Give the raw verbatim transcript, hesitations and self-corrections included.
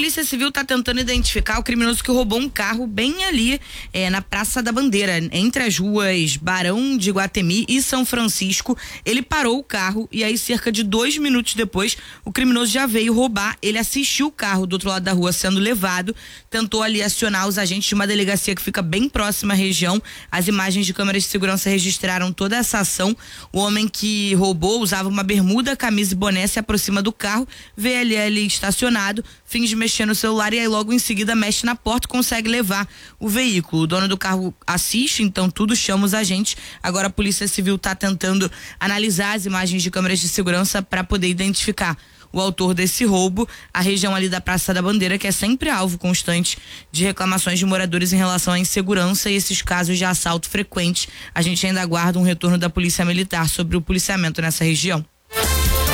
Polícia Civil está tentando identificar o criminoso que roubou um carro bem ali é, na Praça da Bandeira, entre as ruas Barão de Guatemi e São Francisco. Ele parou o carro e aí cerca de dois minutos depois o criminoso já veio roubar. Ele assistiu o carro do outro lado da rua sendo levado, tentou ali acionar os agentes de uma delegacia que fica bem próxima à região. As imagens de câmeras de segurança registraram toda essa ação. O homem que roubou usava uma bermuda, camisa e boné, se aproxima do carro, vê ele ali estacionado, finge mexer no celular e aí logo em seguida mexe na porta e consegue levar o veículo. O dono do carro assiste, então tudo chama os agentes. Agora a Polícia Civil está tentando analisar as imagens de câmeras de segurança para poder identificar o autor desse roubo. A região ali da Praça da Bandeira, que é sempre alvo constante de reclamações de moradores em relação à insegurança e esses casos de assalto frequentes. A gente ainda aguarda um retorno da Polícia Militar sobre o policiamento nessa região.